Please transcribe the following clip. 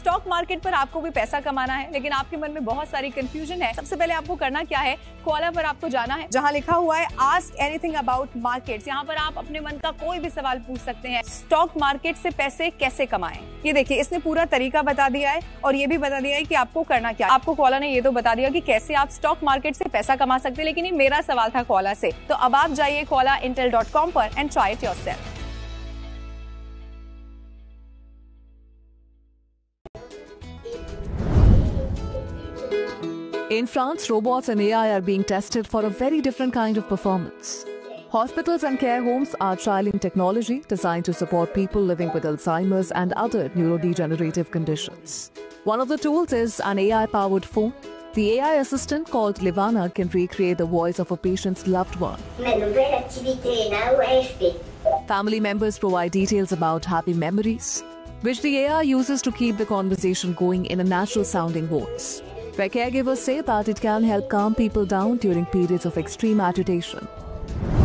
Stock market पर आपको भी पैसा कमाना है, लेकिन आपके मन में बहुत सारी कंफ्यूजन है। सबसे पहले आपको करना क्या है, कोला पर आपको जाना है, जहां लिखा हुआ है आस्क एनीथिंग अबाउट मार्केट्स। यहाँ पर आप अपने मन का कोई भी सवाल पूछ सकते हैं। स्टॉक मार्केट से पैसे कैसे कमाएं, ये देखिए इसने पूरा तरीका बता दिया है और ये भी बता दिया है कि आपको करना क्या। आपको कोला ने ये तो बता दिया कि कैसे आप स्टॉक मार्केट से पैसा कमा सकते हैं, लेकिन ये मेरा सवाल था कोला से। तो अब आप जाइए kolaintel.com पर and try it yourself. In France, robots and AI are being tested for a very different kind of performance. Hospitals and care homes are trialing technology designed to support people living with Alzheimer's and other neurodegenerative conditions. One of the tools is an AI-powered phone. The AI assistant called Livana can recreate the voice of a patient's loved one. Family members provide details about happy memories, which the AI uses to keep the conversation going in a natural-sounding voice, where caregivers say that it can help calm people down during periods of extreme agitation.